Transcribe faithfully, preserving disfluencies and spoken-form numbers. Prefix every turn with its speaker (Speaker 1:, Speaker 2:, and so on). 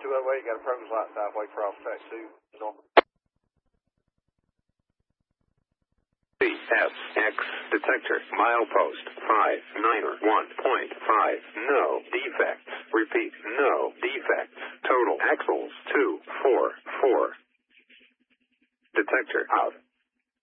Speaker 1: two oh eight, got a progress light southway cross track two, normal.
Speaker 2: C S X detector milepost five nine one point five. No defects. Repeat, no defects. Total axles two four four. Detector out.